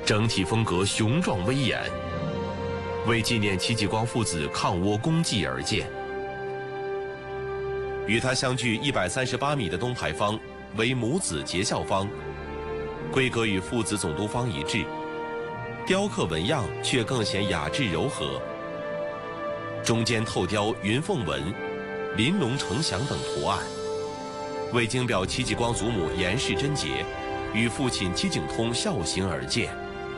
整体风格雄壮威严，为纪念戚继光父子抗倭功绩而建。与它相距138米的东牌坊为母子结孝坊，规格与父子总督坊一致，雕刻纹样却更显雅致柔和。中间透雕云凤纹、玲珑呈祥等图案，为京表戚继光祖母严氏贞洁与父亲戚景通孝行而建。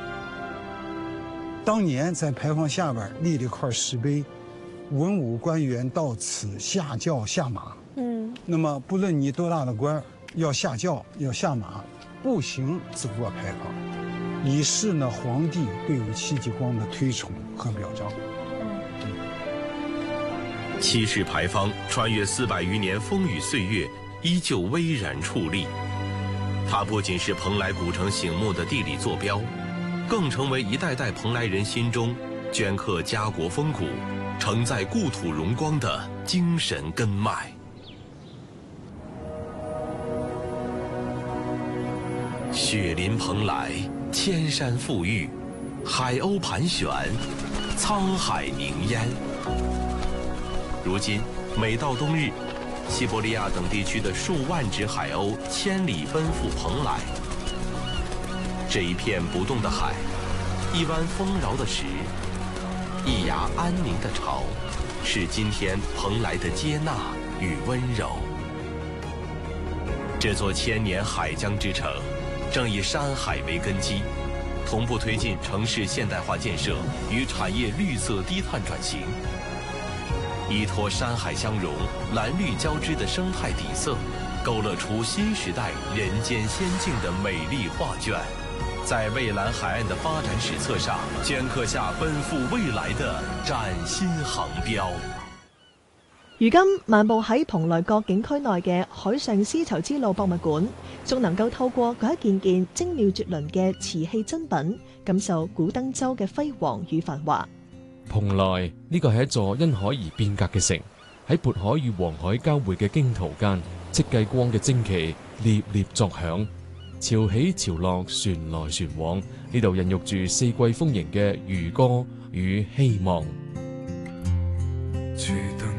当年在牌坊下边立了一块石碑，文武官员到此下轿下马。那么不论你多大的官，要下轿要下马，步行走过牌坊，以示呢皇帝对于戚继光的推崇和表彰。 戚氏牌坊穿越400余年风雨岁月，依旧巍然矗立。它不仅是蓬莱古城醒目的地理坐标，更成为一代代蓬莱人心中镌刻家国风骨、承载故土荣光的精神根脉。雪林蓬莱，千山馥郁，海鸥盘旋，沧海凝烟。如今，每到冬日，西伯利亚等地区的数万只海鸥千里奔赴蓬莱。这一片不动的海，一湾丰饶的石，一崖安宁的潮，是今天蓬莱的接纳与温柔。这座千年海疆之城，正以山海为根基，同步推进城市现代化建设与产业绿色低碳转型。依托山海相融、蓝绿交织的生态底色，勾勒出新时代人间仙境的美丽画卷，在蔚蓝海岸的发展史册上镌刻下奔赴未來的嶄新航標。 如今漫步喺蓬萊閣景區內嘅海上絲綢之路博物館，仲能夠透過嗰一件件精妙絕倫嘅瓷器珍品，感受古登州嘅輝煌與繁華。 蓬萊呢個係一座因海而變革嘅城，喺渤海與黃海交匯嘅驚濤間，戚繼光嘅旌旗獵獵作響，潮起潮落，船來船往，呢度孕育住四季豐盈嘅漁歌與希望。